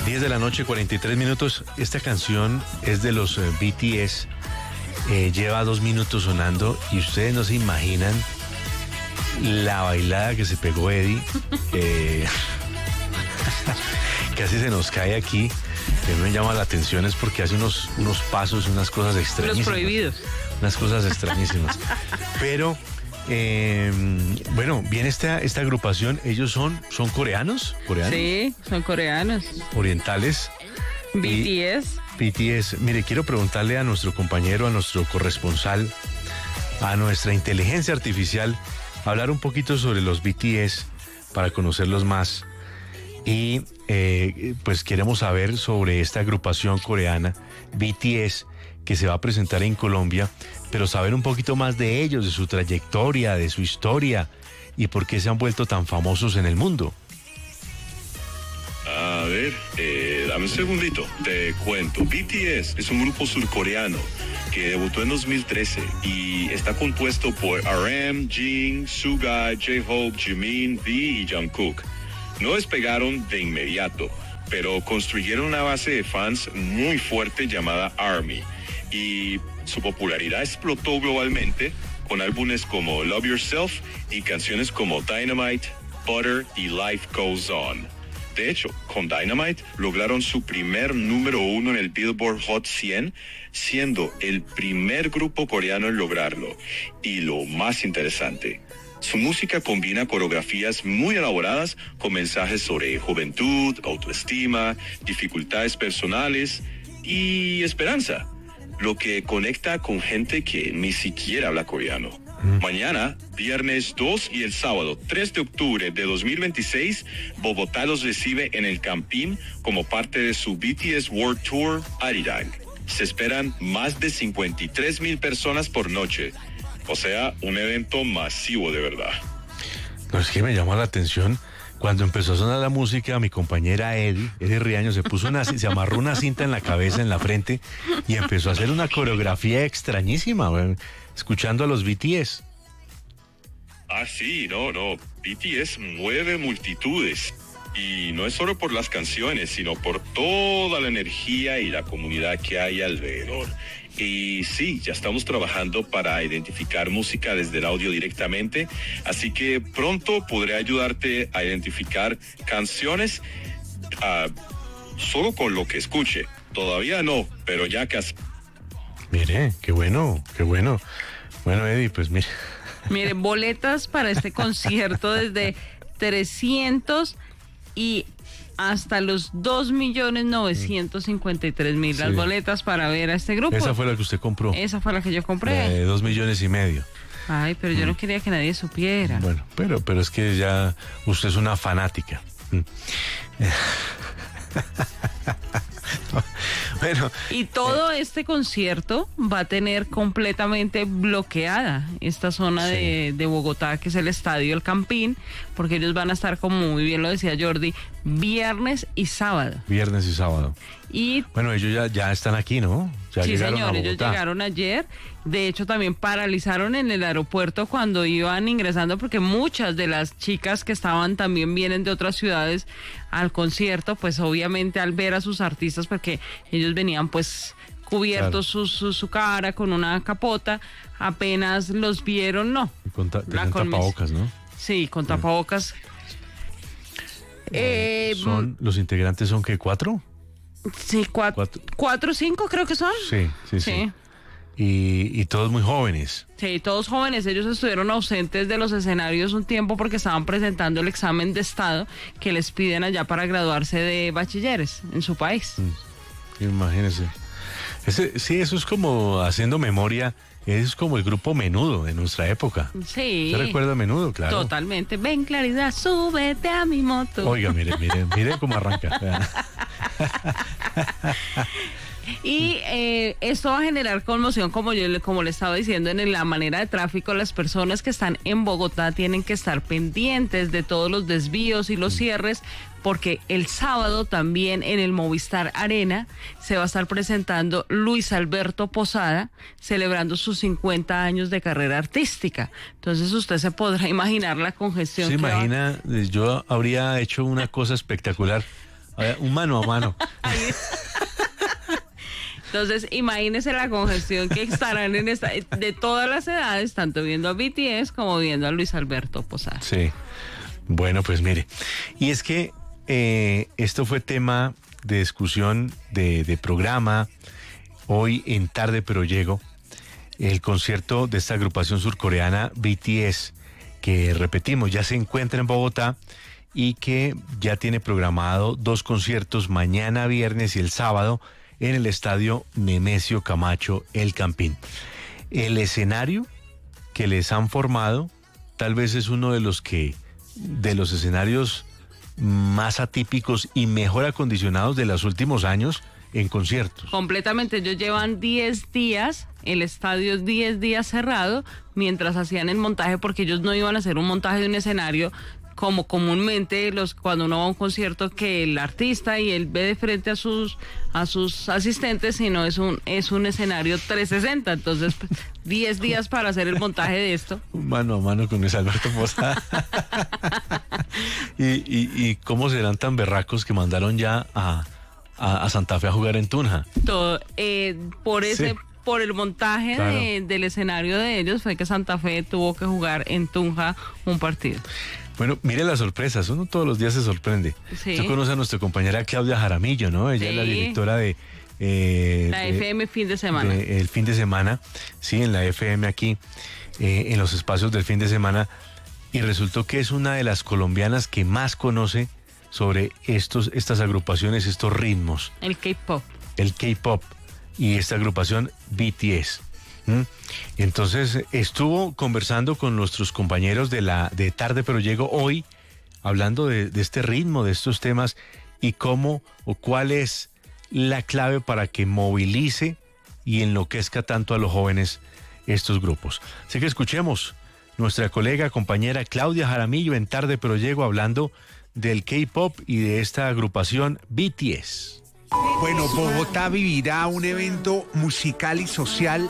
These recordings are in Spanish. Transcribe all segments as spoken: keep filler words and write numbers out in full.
diez de la noche, cuarenta y tres minutos. Esta canción es de los eh, B T S. Eh, lleva dos minutos sonando y ustedes no se imaginan la bailada que se pegó Eddie. Eh, casi se nos cae aquí. Que me llama la atención es porque hace unos, unos pasos, unas cosas extrañísimas. Los prohibidos. Unas cosas extrañísimas. Pero, eh, bueno, viene esta, esta agrupación. Ellos son, son coreanos, coreanos. Sí, son coreanos. Orientales. B T S. B T S. Mire, quiero preguntarle a nuestro compañero, a nuestro corresponsal, a nuestra inteligencia artificial, hablar un poquito sobre los B T S para conocerlos más. Y eh, pues queremos saber sobre esta agrupación coreana, B T S, que se va a presentar en Colombia, pero saber un poquito más de ellos, de su trayectoria, de su historia y por qué se han vuelto tan famosos en el mundo. A ver, eh, dame un segundito, te cuento. B T S es un grupo surcoreano que debutó en dos mil trece y está compuesto por R M, Jin, Suga, J-Hope, Jimin, V y Jungkook. No despegaron de inmediato, pero construyeron una base de fans muy fuerte llamada ARMY y su popularidad explotó globalmente con álbumes como Love Yourself y canciones como Dynamite, Butter y Life Goes On. De hecho, con Dynamite lograron su primer número uno en el Billboard Hot cien, siendo el primer grupo coreano en lograrlo. Y lo más interesante, su música combina coreografías muy elaboradas con mensajes sobre juventud, autoestima, dificultades personales y esperanza, lo que conecta con gente que ni siquiera habla coreano. Mm. Mañana, viernes dos y el sábado tres de octubre de dos mil veintiséis, Bogotá los recibe en el Campín como parte de su B T S World Tour Arirang. Se esperan más de cincuenta y tres mil personas por noche. O sea, un evento masivo de verdad. No, es que me llamó la atención. Cuando empezó a sonar la música, mi compañera Eddie, Eddie Riaño, se puso una, se amarró una cinta en la cabeza, en la frente, y empezó a hacer una coreografía extrañísima, bueno, escuchando a los B T S. Ah, sí, no, no. B T S mueve multitudes. Y no es solo por las canciones, sino por toda la energía y la comunidad que hay alrededor. Y sí, ya estamos trabajando para identificar música desde el audio directamente, así que pronto podré ayudarte a identificar canciones uh, solo con lo que escuche. Todavía no, pero ya casi. Mire, qué bueno, qué bueno. Bueno, Eddie, pues mire. Mire, boletas para este concierto desde trescientos y hasta los dos millones novecientos cincuenta y tres mil las sí. boletas para ver a este grupo. Esa fue la que usted compró. Esa fue la que yo compré. De dos millones y medio. Ay, pero yo mm. no quería que nadie supiera. Bueno, pero, pero es que ya usted es una fanática. Mm. Bueno, y todo eh, este concierto va a tener completamente bloqueada esta zona sí. de, de Bogotá, que es el Estadio El Campín, porque ellos van a estar, como muy bien lo decía Jordi, viernes y sábado. Viernes y sábado. Y bueno, ellos ya, ya están aquí, ¿no? Ya sí, llegaron señor, a ellos llegaron ayer. De hecho, también paralizaron en el aeropuerto cuando iban ingresando, porque muchas de las chicas que estaban también vienen de otras ciudades al concierto, pues obviamente al ver a sus artistas, porque ellos venían pues cubiertos claro. su, su, su cara con una capota, apenas los vieron, no. Y con, ta con tapabocas, ¿no? Sí, con tapabocas. Eh, eh, son, ¿los integrantes son qué, cuatro? Sí, cuatro, cuatro. ¿Cuatro o cinco creo que son? Sí, sí, sí. sí. Y, y todos muy jóvenes. Sí, todos jóvenes. Ellos estuvieron ausentes de los escenarios un tiempo porque estaban presentando el examen de estado que les piden allá para graduarse de bachilleres en su país. Mm, imagínense. Ese, sí, eso es como haciendo memoria. Es como el grupo Menudo de nuestra época. Sí. ¿Usted recuerda Menudo? Claro. Totalmente. Ven, Claridad, súbete a mi moto. Oiga, mire, mire, mire cómo arranca. Y eh, esto va a generar conmoción, como yo como le estaba diciendo, en la manera de tráfico. Las personas que están en Bogotá tienen que estar pendientes de todos los desvíos y los cierres, porque el sábado también en el Movistar Arena se va a estar presentando Luis Alberto Posada, celebrando sus cincuenta años de carrera artística. Entonces usted se podrá imaginar la congestión. Se que imagina, va... yo habría hecho una cosa espectacular. A ver, un mano a mano. Entonces, imagínense la congestión que estarán en esta, de todas las edades, tanto viendo a B T S como viendo a Luis Alberto Posada. Sí. Bueno, pues mire, y es que eh, esto fue tema de discusión de, de programa hoy en Tarde Pero Llego, el concierto de esta agrupación surcoreana B T S, que repetimos, ya se encuentra en Bogotá y que ya tiene programado dos conciertos mañana viernes y el sábado en el estadio Nemesio Camacho El Campín. El escenario que les han formado tal vez es uno de los que de los escenarios más atípicos y mejor acondicionados de los últimos años en conciertos. Completamente, ellos llevan diez días, el estadio es diez días cerrado, mientras hacían el montaje, porque ellos no iban a hacer un montaje de un escenario como comúnmente los cuando uno va a un concierto, que el artista y él ve de frente a sus a sus asistentes, sino es un es un escenario trescientos sesenta. Entonces, diez días para hacer el montaje de esto. Mano a mano con Luis Alberto Posada. y, y, y cómo serán tan berracos que mandaron ya a, a, a Santa Fe a jugar en Tunja. Todo, eh, por ese sí. Por el montaje claro. de, del escenario de ellos fue que Santa Fe tuvo que jugar en Tunja un partido. Bueno, mire las sorpresas, uno todos los días se sorprende. Sí. Usted conoce a nuestra compañera Claudia Jaramillo, ¿no? Ella sí. es la directora de... Eh, la de, F M Fin de Semana. De, el fin de semana, sí, en la F M aquí, eh, en los espacios del fin de semana, y resultó que es una de las colombianas que más conoce sobre estos, estas agrupaciones, estos ritmos. El K-pop. El K-pop y esta agrupación B T S. ¿Mm? Entonces estuvo conversando con nuestros compañeros de la de Tarde Pero Llego hoy, hablando de, de este ritmo, de estos temas y cómo o cuál es la clave para que movilice y enloquezca tanto a los jóvenes estos grupos. Así que escuchemos nuestra colega, compañera Claudia Jaramillo en Tarde Pero Llego hablando del K-pop y de esta agrupación B T S. Bueno, Bogotá vivirá un evento musical y social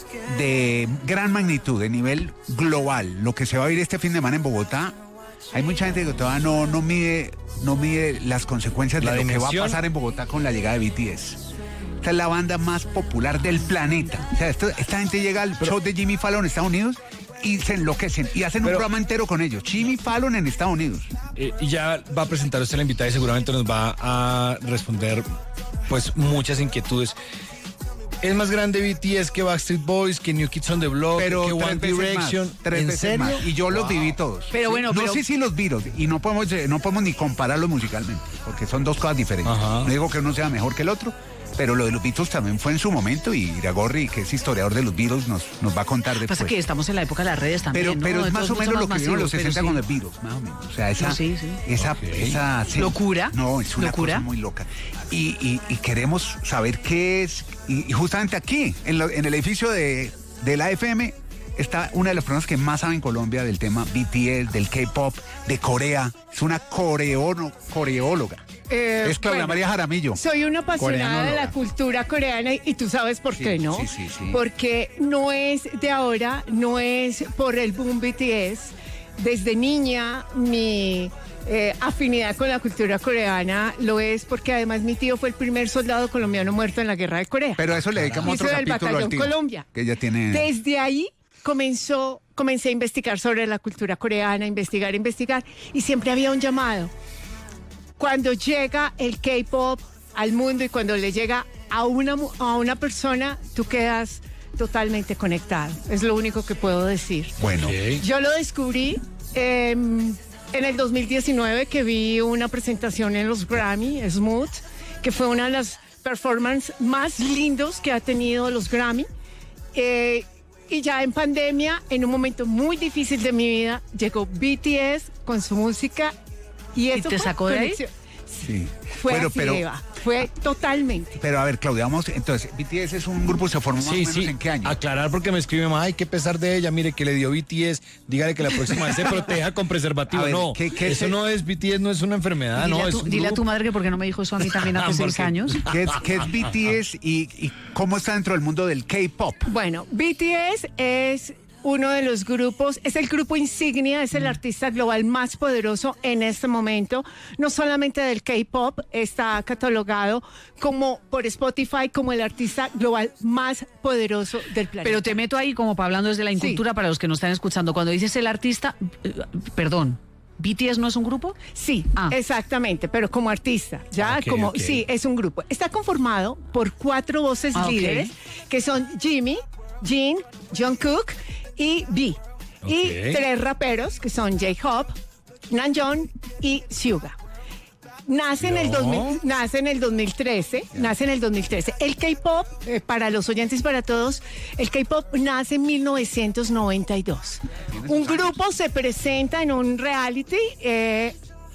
de gran magnitud, de nivel global. Lo que se va a vivir este fin de semana en Bogotá, hay mucha gente que todavía no, no mide, no mide las consecuencias de lo que va a pasar en Bogotá con la llegada de B T S. Esta es la banda más popular del planeta. O sea, esto, esta gente llega al Pero, show de Jimmy Fallon en Estados Unidos y se enloquecen y hacen Pero, un programa entero con ellos. Jimmy Fallon en Estados Unidos. Eh, y ya va a presentar usted la invitada y seguramente nos va a responder pues muchas inquietudes. Es más grande B T S que Backstreet Boys, que New Kids on the Block, pero que One Direction. Más, tres ¿En serio? Más. Y yo wow. los viví todos. Pero bueno, no pero... sé si los Beatles, y no podemos, no podemos ni compararlos musicalmente, porque son dos cosas diferentes. Ajá. No digo que uno sea mejor que el otro, pero lo de los Beatles también fue en su momento, y Iragorri, que es historiador de los Beatles, nos, nos va a contar después. Pasa que estamos en la época de las redes también, Pero, ¿no? pero es más o menos lo que vieron los sesenta sí. con los Beatles, más o menos. O sea, esa, no, sí, sí. esa, okay. esa sí. locura. No, es una ¿Locura? cosa muy loca. Y, y, y queremos saber qué es, y, y justamente aquí, en, lo, en el edificio de, de la F M, está una de las personas que más sabe en Colombia del tema B T S, del K-pop, de Corea. Es una coreóno, coreóloga. Eh, es Claudia bueno, María Jaramillo. Soy una apasionada de la cultura coreana y, y tú sabes por sí, qué, ¿no? Sí, sí, sí. Porque no es de ahora, no es por el boom B T S. Desde niña mi eh, afinidad con la cultura coreana lo es porque además mi tío fue el primer soldado colombiano muerto en la guerra de Corea. Pero a eso le dedicamos otro capítulo capítulo al tío, Colombia. Que ella tiene... Desde ahí comenzó, comencé a investigar sobre la cultura coreana, investigar, investigar, y siempre había un llamado. Cuando llega el K-pop al mundo y cuando le llega a una, a una persona, tú quedas totalmente conectado. Es lo único que puedo decir. Bueno. Okay. Yo lo descubrí eh, en el dos mil diecinueve, que vi una presentación en los Grammy, Smooth, que fue una de las performances más lindos que ha tenido los Grammy. Eh, y ya en pandemia, en un momento muy difícil de mi vida, llegó B T S con su música. ¿Y, eso ¿Y te sacó de ahí? Sí. Fue bueno, así, pero, Eva. Fue totalmente. Pero a ver, Claudia, vamos, entonces, B T S es un grupo que se formó más sí, o menos sí. ¿en qué año? Aclarar porque me escribe más, ay, qué pesar de ella, mire que le dio B T S, dígale que la próxima vez se proteja con preservativo. Ver, no, ¿qué, qué eso es? No es, B T S no es una enfermedad, dile no, a tu, es un Dile grupo. a tu madre que porque no me dijo eso a mí también hace seis años. ¿Qué es, qué es B T S y, y cómo está dentro del mundo del K-pop? Bueno, B T S es uno de los grupos, es el grupo insignia, es el artista global más poderoso en este momento, no solamente del K-pop, está catalogado como por Spotify como el artista global más poderoso del planeta. Pero te meto ahí como para hablando desde la incultura, sí, para los que nos están escuchando. Cuando dices el artista, eh, perdón, ¿B T S no es un grupo? Sí, ah. exactamente, pero como artista, ya Okay, como, okay. sí, es un grupo. Está conformado por cuatro voces Ah, líderes, okay. que son Jimmy, Jin, Jungkook y B. Okay. Y tres raperos, que son J-Hope, Namjoon y Suga. Nace en, el dos mil, nace en el dos mil trece, nace en el dos mil trece. El K-pop, eh, para los oyentes y para todos, el K-pop nace en mil novecientos noventa y dos. Un grupo se presenta en un reality eh,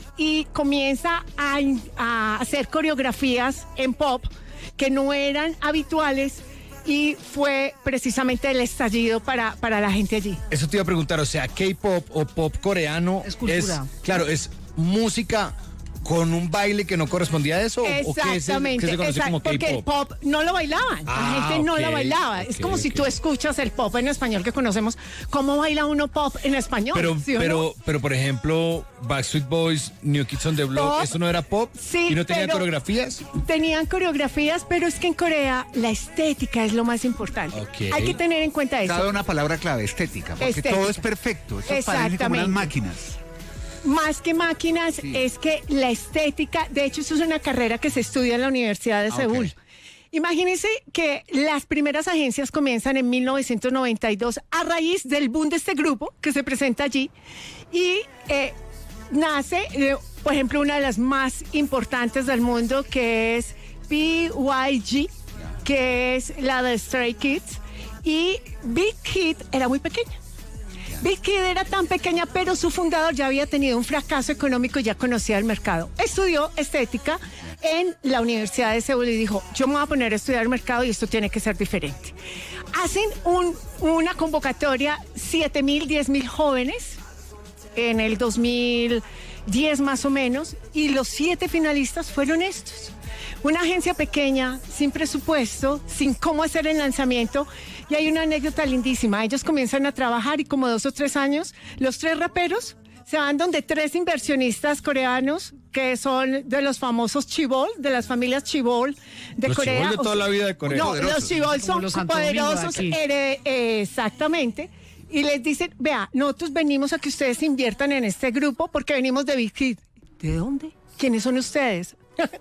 y comienza a, a hacer coreografías en pop que no eran habituales, y fue precisamente el estallido para, para la gente allí. Eso te iba a preguntar, o sea, K-pop o pop coreano Es cultura. claro, es música con un baile que no correspondía a eso, o qué es el- Exactamente, qué se conoce exact- como porque el K-pop. pop no lo bailaban, Ah, la gente no ok, lo bailaba. Es ok, como si ok. tú escuchas el pop en español que conocemos, ¿cómo baila uno pop en español? Pero, ¿Sí o pero, no? pero por ejemplo, Backstreet Boys, New Kids on the Block, Pop, ¿eso no era pop? sí, ¿Y no tenía pero- coreografías? Tenían coreografías, pero es que en Corea la estética es lo más importante. Ok. Hay que tener en cuenta eso. Cada una palabra clave, estética, porque Estética. todo es perfecto. Eso parece como Exactamente. unas máquinas. Más que máquinas, Sí. es que la estética, de hecho, eso es una carrera que se estudia en la Universidad de Ah, Seúl. ok. Imagínense que las primeras agencias comienzan en mil novecientos noventa y dos a raíz del boom de este grupo que se presenta allí, y eh, nace, eh, por ejemplo, una de las más importantes del mundo, que es P Y G, que es la de Stray Kids, y Big Hit era muy pequeña. Big Kid era tan pequeña, pero su fundador ya había tenido un fracaso económico y ya conocía el mercado. Estudió estética en la Universidad de Seúl y dijo, yo me voy a poner a estudiar el mercado y esto tiene que ser diferente. Hacen un, una convocatoria, siete mil, diez mil jóvenes en el dos mil diez más o menos, y los siete finalistas fueron estos. Una agencia pequeña, sin presupuesto, sin cómo hacer el lanzamiento. Y hay una anécdota lindísima. Ellos comienzan a trabajar y como dos o tres años, los tres raperos se van donde tres inversionistas coreanos que son de los famosos Chibol, de las familias Chibol de Los Corea. Chibol de toda la vida de Corea. No, Poderosos. los Chibol Como son los Santo Domingo de poderosos, aquí. here- eh, exactamente. Y les dicen, vea, nosotros venimos a que ustedes inviertan en este grupo porque venimos de Big Hit. ¿De dónde? ¿Quiénes son ustedes?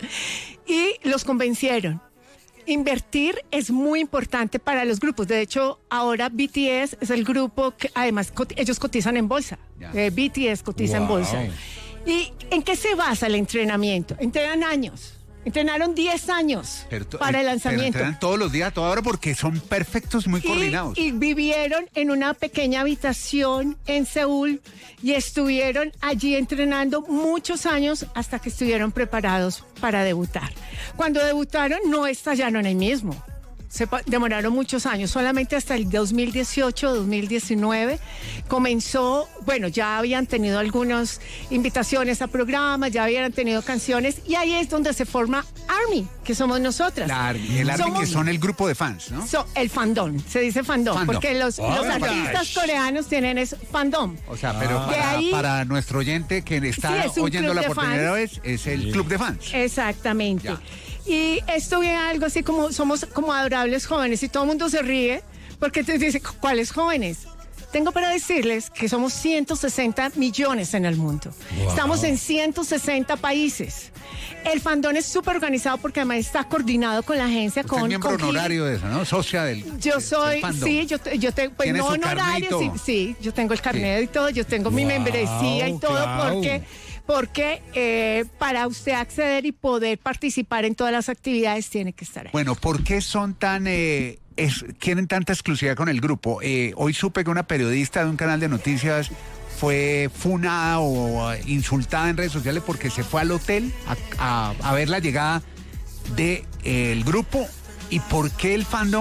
Y los convencieron. Invertir es muy importante para los grupos. De hecho, ahora B T S es el grupo que además coti- ellos cotizan en bolsa. Ya. Eh, B T S cotiza en Wow. bolsa. ¿Y en qué se basa el entrenamiento? Entrenan años. Entrenaron diez años Pero to- para el pero lanzamiento. entrenan todos los días, a toda hora, porque son perfectos, muy coordinados. Y, y vivieron en una pequeña habitación en Seúl y estuvieron allí entrenando muchos años hasta que estuvieron preparados para debutar. Cuando debutaron no estallaron ahí mismo. Se pa- demoraron muchos años, solamente hasta el dos mil dieciocho, dos mil diecinueve comenzó, bueno, ya habían tenido algunas invitaciones a programas, ya habían tenido canciones, y ahí es donde se forma ARMY, que somos nosotras. La Army, el Army, Somos- que son el grupo de fans, ¿no? So, el fandom, se dice fandom, Fandom. porque los, Oh, los my artistas gosh. coreanos tienen es fandom. O sea, pero Ah. De para, ahí- para nuestro oyente que Sí, está es un oyéndola club de por primera fans. vez, es el club de fans. Exactamente. Ya. Y esto viene algo así como, somos como adorables jóvenes, y todo el mundo se ríe, porque te dice, ¿cuáles jóvenes? Tengo para decirles que somos ciento sesenta millones en el mundo. Wow. Estamos en ciento sesenta países. El fandom es súper organizado porque además está coordinado con la agencia, Usted con es miembro con Gil. honorario de eso, ¿no? Socia del. Yo del soy, fandom. sí, yo, te- yo tengo, pues ¿Tiene no su honorario, sí, carnito? sí, yo tengo el carnet y todo, yo tengo mi Wow, membresía y todo, claro. porque, porque eh, para usted acceder y poder participar en todas las actividades tiene que estar ahí. Bueno, ¿por qué son tan. Eh, es- quieren tanta exclusividad con el grupo? Eh, hoy supe que una periodista de un canal de noticias fue funada o eh, insultada en redes sociales porque se fue al hotel a, a- a ver la llegada del grupo. ¿Y por qué el fandom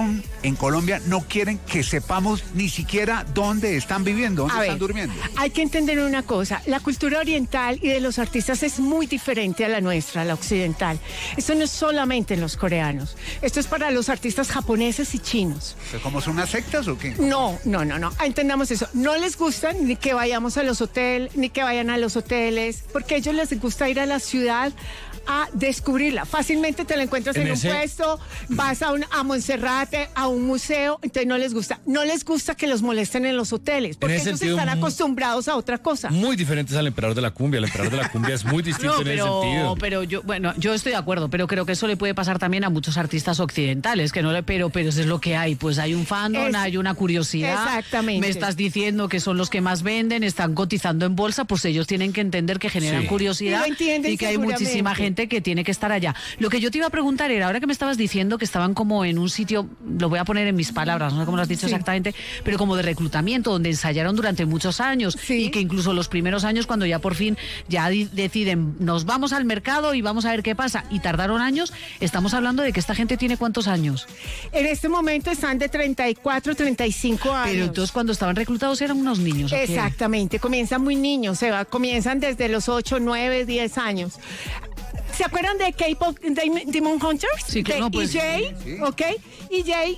en Colombia no quieren que sepamos ni siquiera dónde están viviendo, dónde A están ver, durmiendo. hay que entender una cosa, la cultura oriental y de los artistas es muy diferente a la nuestra, la occidental. Esto no es solamente en los coreanos, esto es para los artistas japoneses y chinos. ¿Cómo son unas sectas o qué? No, no, no, no, entendamos eso. No les gusta ni que vayamos a los hoteles, ni que vayan a los hoteles, porque a ellos les gusta ir a la ciudad a descubrirla. Fácilmente te la encuentras en, En un ese- puesto, vas a, un, a Monserrate, a un museo, entonces no les gusta. No les gusta que los molesten en los hoteles, porque ese ellos sentido, están mu- acostumbrados a otra cosa. Muy diferentes al emperador de la cumbia. El emperador de la cumbia es muy distinto No, en ese pero, sentido. pero yo, bueno, yo estoy de acuerdo, pero creo que eso le puede pasar también a muchos artistas occidentales, que no le, pero, pero eso es lo que hay, pues hay un fandom, Es- hay una curiosidad. Exactamente. Me estás diciendo que son los que más venden, están cotizando en bolsa, pues ellos tienen que entender que generan Sí. curiosidad Y lo entienden y que hay seguramente. muchísima gente que tiene que estar allá. Lo que yo te iba a preguntar era, ahora que me estabas diciendo que estaban como en un sitio, lo voy a poner en mis palabras, no sé cómo lo has dicho Sí. exactamente, pero como de reclutamiento, donde ensayaron durante muchos años Sí. y que incluso los primeros años, cuando ya por fin ya di- deciden, nos vamos al mercado y vamos a ver qué pasa, y tardaron años, estamos hablando de que esta gente tiene ¿cuántos años? En este momento están de treinta y cuatro, treinta y cinco años. Pero entonces cuando estaban reclutados eran unos niños. ¿o qué? Exactamente, comienzan muy niños, se va, comienzan desde los ocho, nueve, diez años. ¿Se acuerdan de K-pop de- Demon Hunters? Sí, claro, De no, pues, E J, ¿ok? E J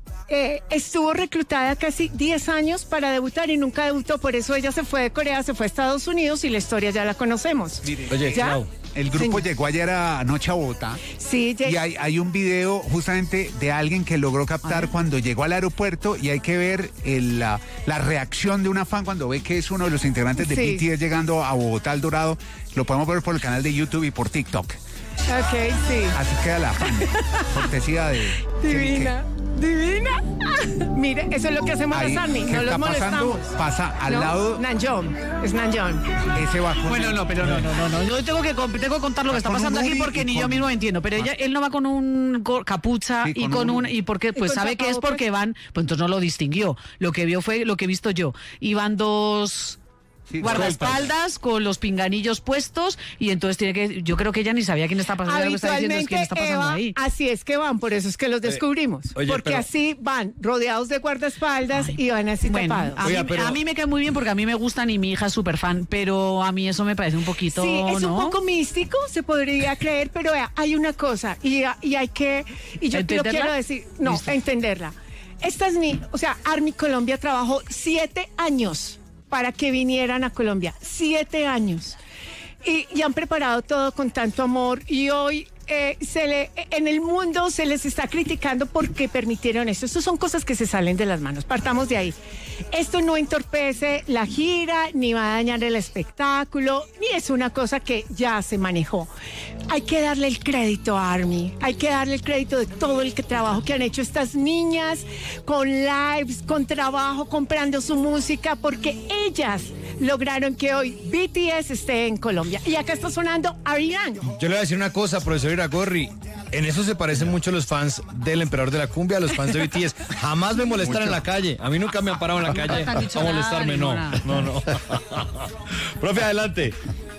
eh, estuvo reclutada casi diez años para debutar y nunca debutó, por eso ella se fue de Corea, se fue a Estados Unidos y la historia ya la conocemos. Oye, ¿Ya? Clau, El grupo Sí. llegó ayer a- anoche a Bogotá. Sí, J- Y hay, hay un video justamente de alguien que logró captar cuando llegó al aeropuerto y hay que ver el, la, la reacción de una fan cuando ve que es uno de los integrantes de Sí. B T S llegando a Bogotá al Dorado. Lo podemos ver por el canal de YouTube y por TikTok. ok, sí. Así queda la fan. Cortesía de... Divina, divina. Mire, eso es lo que hacemos Ahí, las Army, ¿qué no los está pasando? molestamos. Pasa al ¿No? lado, Nanjom, es Nanjom. ese va con Bueno, el- no, pero no, no, no, no. Yo tengo que, con- tengo que contar lo que está Con un pasando aquí hoodie porque y ni yo con- mismo entiendo. Pero ella, él no va con un go- capucha Sí, y con con un- un, y porque pues con sabe que es tapabocas. porque van, pues entonces no lo distinguió. Lo que vio fue lo que he visto yo. Iban dos Sí, guardaespaldas con los pinganillos puestos y entonces tiene que, yo creo que ella ni sabía quién está pasando, lo que está diciendo es quién está pasando Eva, ahí. así es que van, por eso es que los descubrimos. oye, porque pero- así van, rodeados de guardaespaldas y van así Bueno, tapados. a, Oiga, mí, pero- a mí me cae muy bien porque a mí me gustan y mi hija es súper fan, pero a mí eso me parece un poquito, Sí, es ¿no? un poco místico, se podría creer, pero vea, hay una cosa y, y hay que, y yo te lo ¿Entenderla? quiero decir, no, Listo. entenderla. Estas ni, o sea, Army Colombia trabajó siete años para que vinieran a Colombia, siete años. Y, y han preparado todo con tanto amor y hoy eh, se le, en el mundo se les está criticando porque permitieron esto. Estas son cosas que se salen de las manos. Partamos de ahí. Esto no entorpece la gira, ni va a dañar el espectáculo, ni es una cosa que ya se manejó. Hay que darle el crédito a Army, hay que darle el crédito de todo el que trabajo que han hecho estas niñas, con lives, con trabajo, comprando su música, porque ellas lograron que hoy B T S esté en Colombia. Y acá está sonando Ariana. yo le voy a decir una cosa, profesor Iragorri. En eso se parecen mucho los fans del emperador de la cumbia a los fans de B T S. Jamás me molestan en la calle. A mí nunca me han parado en la calle te han dicho a nada, molestarme, no. ninguna. No, no. Profe, adelante.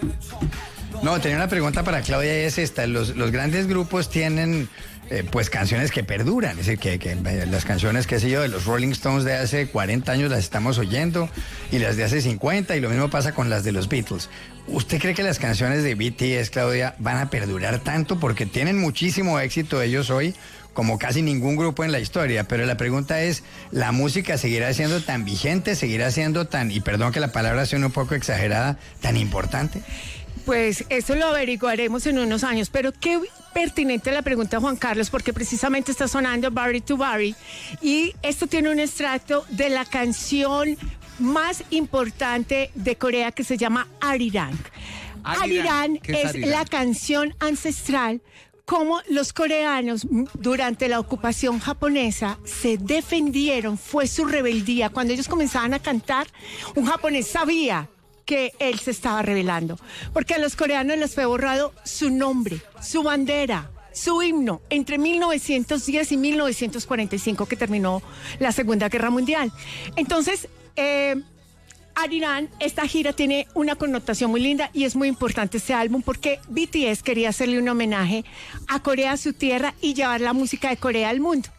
No, tenía una pregunta para Claudia y es esta. Los, los grandes grupos tienen eh, pues canciones que perduran. Es decir, que, que eh, las canciones, qué sé yo, de los Rolling Stones de hace cuarenta años las estamos oyendo y las de hace cincuenta y lo mismo pasa con las de los Beatles. ¿Usted cree que las canciones de B T S, Claudia, van a perdurar tanto? Porque tienen muchísimo éxito ellos hoy, como casi ningún grupo en la historia, pero la pregunta es, ¿la música seguirá siendo tan vigente, seguirá siendo tan, y perdón que la palabra sea un poco exagerada, tan importante? Pues eso lo averiguaremos en unos años, pero qué pertinente la pregunta, Juan Carlos, porque precisamente está sonando Barry to Barry y esto tiene un extracto de la canción más importante de Corea que se llama Arirang. Arirang, Arirang ¿qué es es Arirang? la canción ancestral cómo los coreanos m- durante la ocupación japonesa se defendieron, fue su rebeldía. Cuando ellos comenzaban a cantar, un japonés sabía que él se estaba rebelando, porque a los coreanos les fue borrado su nombre, su bandera, su himno entre mil novecientos diez y mil novecientos cuarenta y cinco, que terminó la Segunda Guerra Mundial. Entonces, eh, Arirang, esta gira tiene una connotación muy linda y es muy importante este álbum porque B T S quería hacerle un homenaje a Corea, su tierra, y llevar la música de Corea al mundo.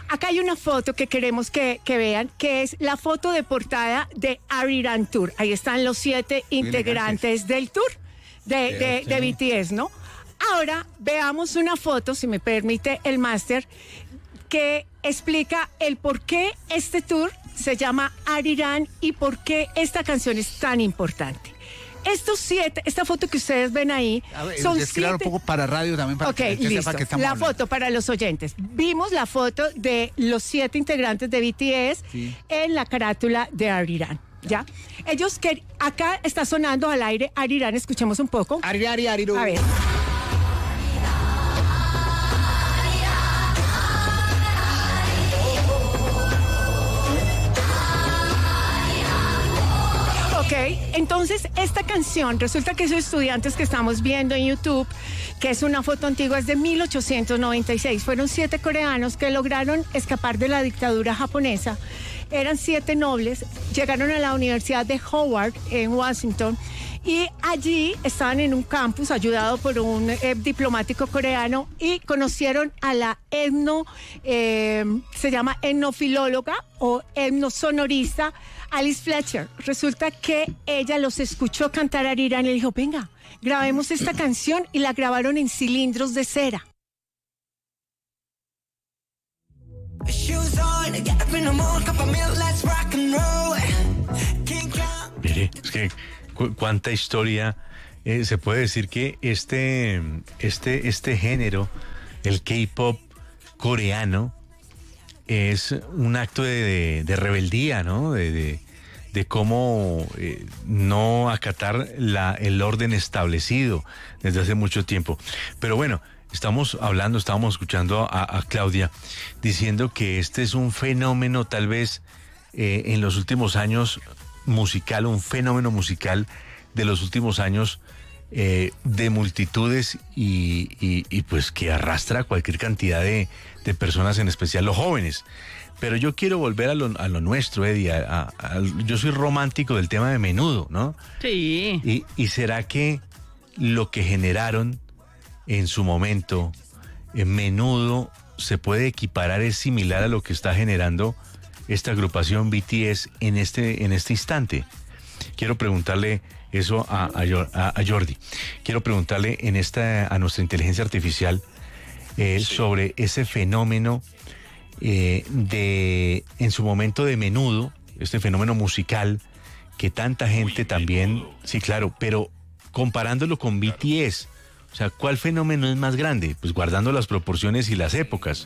Acá hay una foto que queremos que, que vean, que es la foto de portada de Arirang Tour. Ahí están los siete integrantes del tour de, de, de B T S, ¿no? Ahora veamos una foto, si me permite el máster, que explica el por qué este tour se llama Arirang y por qué esta canción es tan importante. Estos siete, esta foto que ustedes ven ahí, ver, son es claro, siete... un poco para radio también, para Ok, que la gente listo. sepa que estamos La hablando. foto para los oyentes. Vimos la foto de los siete integrantes de B T S Sí. en la carátula de Arirang. ¿Ya? Ellos que acá está sonando al aire Arirang, escuchemos un poco. Ari, ari, ariru. A ver. Ok, entonces esta canción, resulta que esos estudiantes que estamos viendo en YouTube, que es una foto antigua, es de mil ochocientos noventa y seis. Fueron siete coreanos que lograron escapar de la dictadura japonesa. Eran siete nobles, llegaron a la Universidad de Howard en Washington y allí estaban en un campus ayudado por un eh, diplomático coreano y conocieron a la etno, eh, se llama etnofilóloga o etnosonorista Alice Fletcher. Resulta que ella los escuchó cantar Arirang y le dijo, venga, grabemos esta canción, y la grabaron en cilindros de cera. Mire, es que cu- cuánta historia. Eh, se puede decir que este, este, este género, el K-pop coreano, es un acto de, de- de rebeldía, ¿no? De, de- de cómo eh, no acatar la, el orden establecido desde hace mucho tiempo. Pero bueno, estamos hablando, estábamos escuchando a, a Claudia diciendo que este es un fenómeno tal vez eh, en los últimos años musical, un fenómeno musical de los últimos años eh, de multitudes y, y- y pues que arrastra cualquier cantidad de, de personas, en especial los jóvenes. Pero yo quiero volver a lo, a lo nuestro, Eddie. a- a- a- yo soy romántico del tema de Menudo, ¿no? Sí. Y, y será que lo que generaron en su momento, en Menudo, se puede equiparar, es similar a lo que está generando esta agrupación B T S en este, en este instante? Quiero preguntarle eso a, a, Jor- a- a Jordi. Quiero preguntarle en esta, a nuestra inteligencia artificial eh, sobre ese fenómeno eh, de, en su momento de Menudo, este fenómeno musical que tanta gente también, sí, claro, pero comparándolo con B T S, o sea, ¿cuál fenómeno es más grande? Pues guardando las proporciones y las épocas.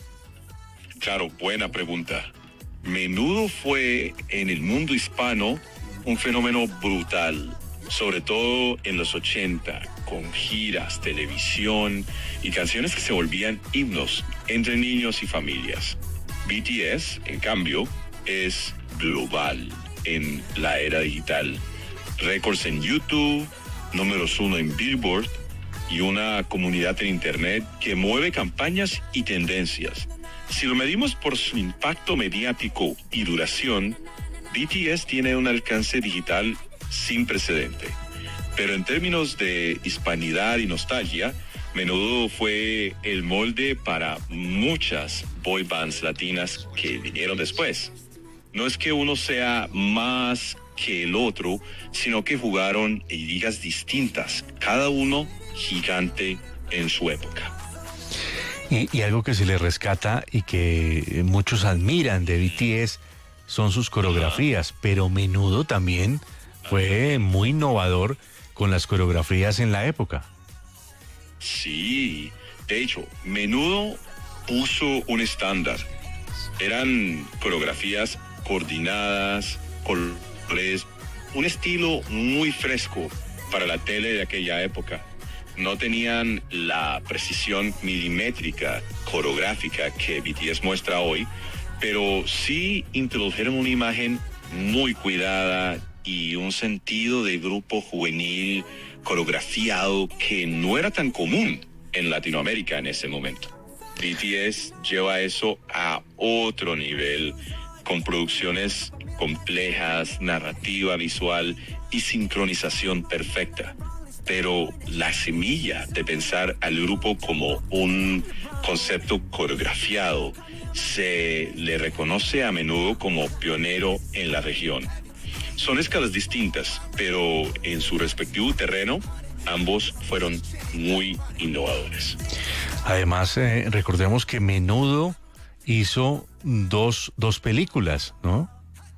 Claro, buena pregunta. Menudo fue en el mundo hispano un fenómeno brutal, sobre todo en los ochenta, con giras, televisión y canciones que se volvían himnos entre niños y familias. B T S, en cambio, es global en la era digital. Récords en YouTube, números uno en Billboard y una comunidad en Internet que mueve campañas y tendencias. Si lo medimos por su impacto mediático y duración, B T S tiene un alcance digital sin precedente. Pero en términos de hispanidad y nostalgia, Menudo fue el molde para muchas boy bands latinas que vinieron después. No es que uno sea más que el otro, sino que jugaron en ligas distintas, cada uno gigante en su época. Y, y algo que se le rescata y que muchos admiran de B T S son sus coreografías, pero Menudo también fue muy innovador con las coreografías en la época. Sí, de hecho, Menudo puso un estándar. Eran coreografías coordinadas, colores, un estilo muy fresco para la tele de aquella época. No tenían la precisión milimétrica coreográfica que B T S muestra hoy, pero sí introdujeron una imagen muy cuidada y un sentido de grupo juvenil coreografiado que no era tan común en Latinoamérica en ese momento. B T S lleva eso a otro nivel, con producciones complejas, narrativa visual y sincronización perfecta. pero la semilla de pensar al grupo como un concepto coreografiado se le reconoce a menudo como pionero en la región. Son escalas distintas, pero en su respectivo terreno, ambos fueron muy innovadores. Además, eh, recordemos que Menudo hizo dos, dos películas, ¿no?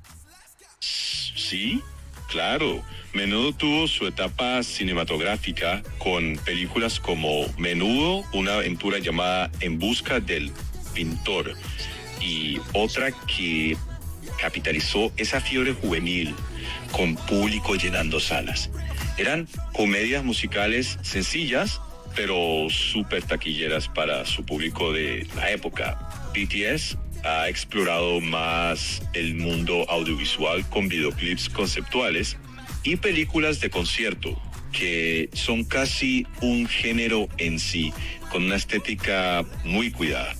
Sí, claro. Menudo tuvo su etapa cinematográfica con películas como Menudo, una aventura llamada En busca del pintor, y otra que capitalizó esa fiebre juvenil con público llenando salas. Eran comedias musicales sencillas, pero súper taquilleras para su público de la época. B T S ha explorado más el mundo audiovisual con videoclips conceptuales y películas de concierto, que son casi un género en sí, con una estética muy cuidada.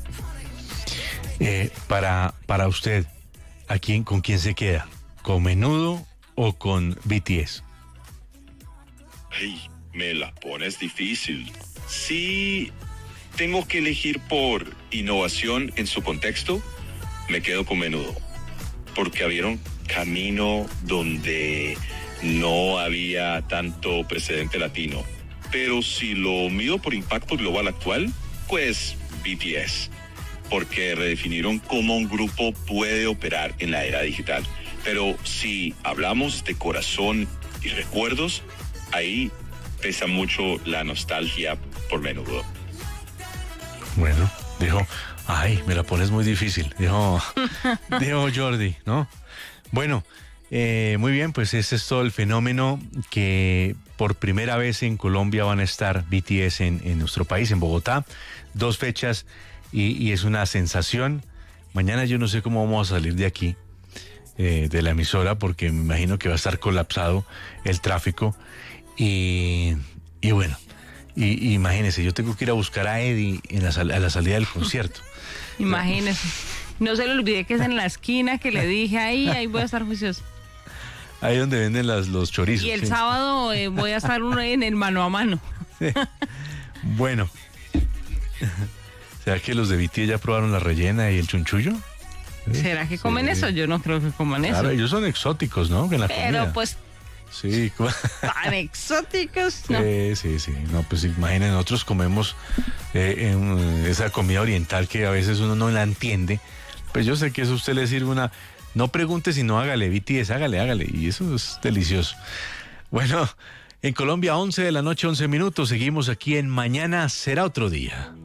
Eh, para, para usted, ¿a quién, con quién se queda? ¿Con Menudo o con B T S? Ay, me la pones difícil. Si tengo que elegir por innovación en su contexto, me quedo con Menudo, porque abrieron camino donde no había tanto precedente latino. Pero si lo mido por impacto global actual, pues B T S, porque redefinieron cómo un grupo puede operar en la era digital. Pero si hablamos de corazón y recuerdos, ahí pesa mucho la nostalgia por Menudo. Bueno, dijo, ay, me la pones muy difícil, dijo, dijo Jordi, ¿no? Bueno, eh, muy bien, pues ese es todo el fenómeno que por primera vez en Colombia van a estar B T S en, en nuestro país, en Bogotá, dos fechas y, y es una sensación. Mañana yo no sé cómo vamos a salir de aquí, eh, de la emisora, porque me imagino que va a estar colapsado el tráfico y, y bueno, y, y imagínense, yo tengo que ir a buscar a Eddie en la, sal, a la salida del concierto. Imagínese. No se le olvide que es en la esquina que le dije ahí, ahí voy a estar juicioso. Ahí donde venden las, los chorizos. Y el sí. sábado eh, voy a estar uno en el mano a mano. Sí. Bueno. ¿Será que los de B T S ya probaron la rellena y el chunchullo? ¿Será que comen Sí. eso? Yo no creo que coman eso. Claro, ellos son exóticos, ¿no? En la Pero comida. pues Sí, como- tan exóticos, no. sí, sí, sí. No, pues imaginen, nosotros comemos eh, en, esa comida oriental que a veces uno no la entiende. Pues yo sé que eso a usted le sirve una... No pregunte, sino hágale, B T S, hágale, hágale. Y eso es delicioso. Bueno, en Colombia, once de la noche, once minutos. Seguimos aquí en Mañana Será Otro Día.